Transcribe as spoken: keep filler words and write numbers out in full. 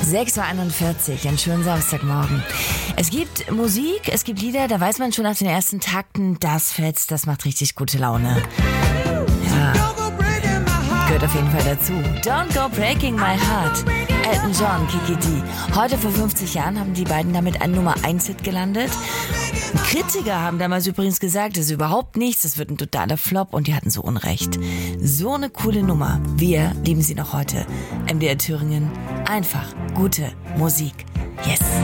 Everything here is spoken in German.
sechs Uhr einundvierzig, einen schönen Samstagmorgen. Es gibt Musik, es gibt Lieder, da weiß man schon nach den ersten Takten, das fetzt, das macht richtig gute Laune. Ja, gehört auf jeden Fall dazu. Don't Go Breaking My Heart, Elton John, Kiki D. Heute vor fünfzig Jahren haben die beiden damit einen Nummer eins Hit gelandet. Kritiker haben damals übrigens gesagt, das ist überhaupt nichts, das wird ein totaler Flop, und die hatten so Unrecht. So eine coole Nummer. Wir lieben sie noch heute. M D R Thüringen, einfach gute Musik. Yes.